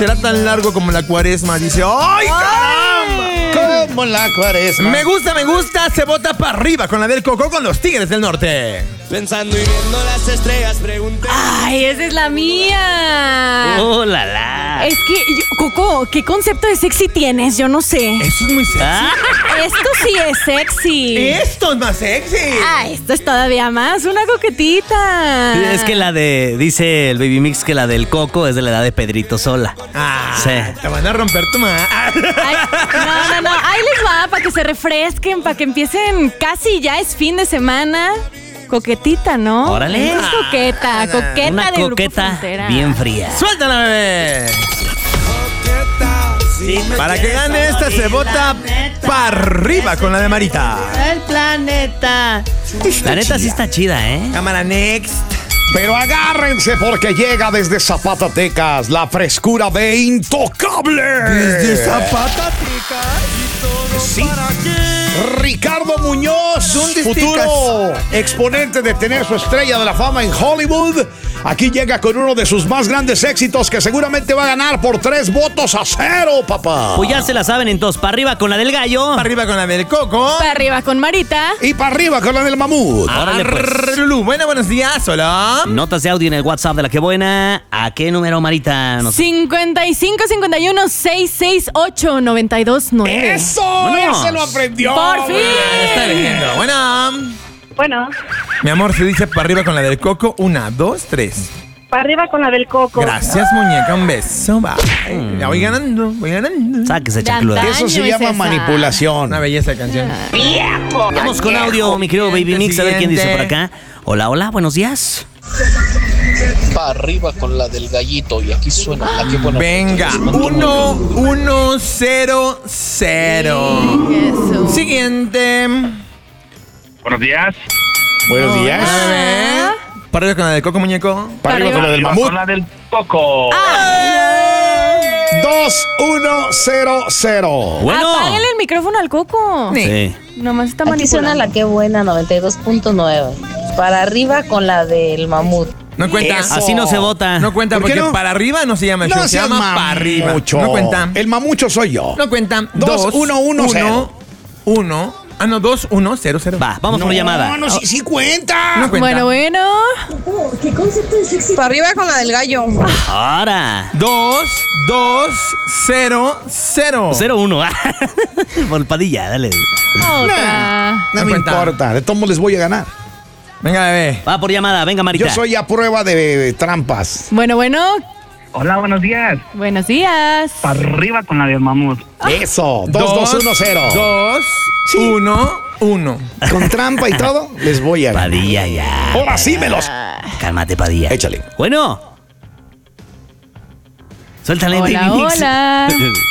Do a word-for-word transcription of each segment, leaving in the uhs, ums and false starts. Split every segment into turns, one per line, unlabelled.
será tan largo como la cuaresma. Dice, ¡ay, caramba!
Como la cuaresma.
Me gusta, me gusta. Se vota para arriba con la del Coco con los Tigres del Norte.
Pensando y viendo las estrellas, pregunté.
Ay, esa es la mía.
¡Oh, la la!
Es que, yo- Coco, ¿qué concepto de sexy tienes? Yo no sé.
Eso es muy sexy.
Ah,
Esto sí es sexy.
Esto es más sexy.
Ah, esto es todavía más, una coquetita.
es que la de, dice el Baby Mix que la del Coco es de la edad de Pedrito Sola.
Ah,
Sí.
te van a romper tu madre.
Ay, no, no, no, ahí les va, para que se refresquen, para que empiecen, casi ya es fin de semana. Coquetita, ¿no?
Órale.
Es coqueta, coqueta
Una
de Grupo
coqueta
Frontera.
bien fría.
¡Suéltala, bebé! Para que gane esta se vota para arriba con la de Marita.
El planeta. La neta sí está chida, ¿eh?
Cámara next.
Pero agárrense porque llega desde Zapatecas la frescura de Intocable.
Desde Zapata,
Sí. Ricardo Muñoz,
¿Dónde
futuro exponente de tener su estrella de la fama en Hollywood. Aquí llega con uno de sus más grandes éxitos que seguramente va a ganar por tres votos a cero, papá.
Pues ya se la saben, entonces, para arriba con la del gallo.
Para arriba con la del Coco.
Para arriba con Marita.
Y para arriba con la del mamut.
Órale, pues.
Lulú, bueno, buenos días, hola.
Notas de audio en el WhatsApp de La Que Buena. ¿A qué número, Marita? Nos...
cincuenta y cinco, cincuenta y uno, seiscientos sesenta y ocho, noventa y dos, nueve.
¡Eso!
Vámonos.
¡Ya se lo aprendió!
¡Por fin!
Está leyendo. Bueno.
Bueno,
Mi amor, se dice para arriba con la del Coco. Una, dos, tres.
para arriba con la del Coco.
Gracias, muñeca. Un beso. Bye. Ya voy ganando, voy ganando.
Sáquese,
De
chancluda.
antaño.
Eso se
es
llama
esa.
manipulación.
Una belleza de canción.
Vamos con audio, mi querido Baby Mix, a ver quién dice por acá. Hola, hola, buenos días.
Para arriba con la del gallito y aquí suena la que buena.
Venga, uno, uno, cero, cero.
Eso.
Siguiente.
Buenos días.
Buenos días.
A ver. Para arriba con la del Coco, muñeco.
Para arriba con la del
Arriba
mamut.
con la del Coco.
dos, uno, cero, cero.
Bueno.
Apáguenle el micrófono al Coco.
Sí.
Nomás está
Aquí suena
manipulando.
la que buena, noventa y dos punto nueve. Para arriba con la del mamut.
No cuenta.
Eso.
Así no se vota.
No cuenta
¿Por qué
porque
no?
para arriba no se llama show,
No
se
seas
llama para arriba.
mamucho.
No cuenta.
El mamucho soy yo.
No cuenta.
Dos,
Dos,
uno, uno, cero.
uno. Ah, no, dos, uno, cero, cero.
Va, vamos
no,
por llamada.
No, no, sí, sí cuenta.
No cuenta.
Bueno, bueno.
Para arriba con la del gallo.
Ahora.
Dos, dos, cero, cero.
cero uno. Por Padilla, dale.
Otra.
No
No
me
cuenta.
importa. De todos modos les voy a ganar.
Venga, bebé.
Va por llamada, venga, Marita.
Yo soy a prueba de trampas.
Bueno, bueno.
Hola, buenos días.
Buenos días.
Para arriba con la del mamut.
Eso. Dos, dos, uno, cero.
Dos,
Sí.
uno, uno.
Con trampa y todo, les voy a ganar.
Padilla, ya.
Ahora sí me los.
Cálmate, Padilla.
Échale.
Bueno. Suéltale,
Hola,
Baby Mix.
hola.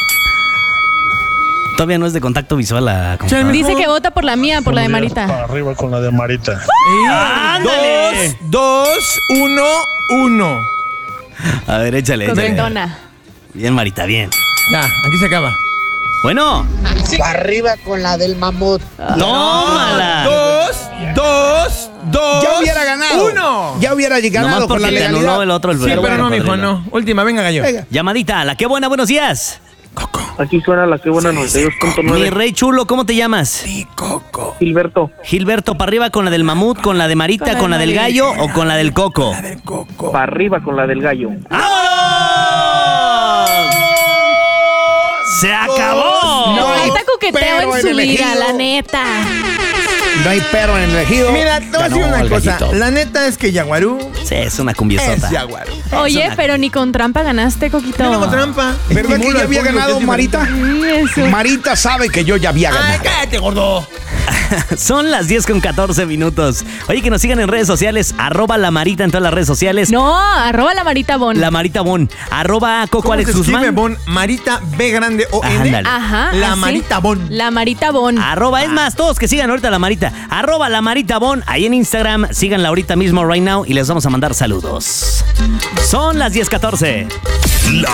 Todavía no es de contacto visual la
Chale.
Dice que vota por la mía, por la de Marita.
Para arriba con la de Marita.
¡Ándale!
Dos, dos, uno, uno.
A ver, échale, échale.
Coquetona.
Bien, Marita, bien.
Ya, aquí se acaba.
Bueno.
Para arriba con la del mamut.
¡Tómala!
Dos, dos, dos.
Ya hubiera ganado.
Uno.
Ya hubiera
Nomás
ganado con la
porque le anuló
legalidad.
el otro el
Sí, pero
bueno,
no, mijo,
padrino.
no. Última, venga, gallo.
Venga.
Llamadita, la que buena, buenos días.
Aquí suena la que buena noventa y dos punto
Mi
nueve.
rey chulo, ¿cómo te llamas?
Coco.
Gilberto.
Gilberto, ¿para arriba con la del mamut, con la de Marita, con la del gallo o con la del coco?
del Coco.
Para arriba con la del gallo.
¡Vámonos! ¡Se acabó!
No hay
Falta coqueteo
pero
en su
en el
vida,
ejido.
la neta.
No hay perro en el ejido.
Mira, te voy a decir
Ganó
una
el
cosa.
gallito.
La neta es que Yaguarú
Sí, es una
es
cumbiosota.
Yaguarú.
Oye,
una-
pero ni con trampa ganaste, Coquito.
Yo no hago trampa.
¿Verdad que
Estimulo
ya
al
había
público, que
ganado
es diferente.
Marita?
Sí, eso.
Marita sabe que yo ya había
Ay,
ganado.
cállate, gordo.
Son las diez con catorce minutos. Oye, que nos sigan en redes sociales, arroba la Marita en todas las redes sociales.
No, arroba la Marita Bon.
La Marita Bon, arroba Coco
¿Cómo
Alex
se escribe
Guzmán.
Bon? Marita B grande O N.
Ándale.
Ajá.
La
así.
Marita Bon.
La Marita Bon.
Arroba, es más, todos que sigan ahorita a la Marita. Arroba la Marita Bon, ahí en Instagram. Síganla ahorita mismo, right now, y les vamos a mandar saludos. Son las diez catorce.